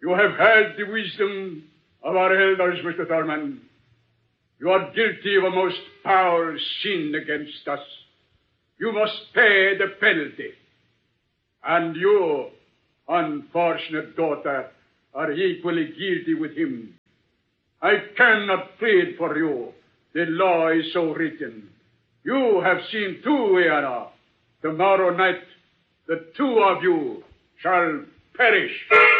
You have had the wisdom of our elders, Mr. Thurman. You are guilty of a most foul sin against us. You must pay the penalty. And you, unfortunate daughter, are equally guilty with him. I cannot plead for you. The law is so written. You have seen two, Anna. Tomorrow night, the two of you shall perish.